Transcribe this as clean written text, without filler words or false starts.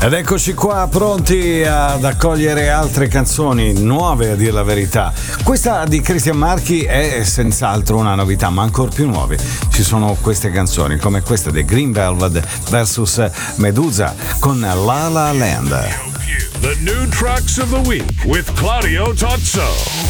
Ed eccoci qua pronti ad accogliere altre canzoni nuove, a dire la verità. Questa di Cristian Marchi è senz'altro una novità, ma ancora più nuove ci sono queste canzoni come questa di Green Velvet vs Medusa con La La Land. The new tracks of the week with Claudio Tozzo.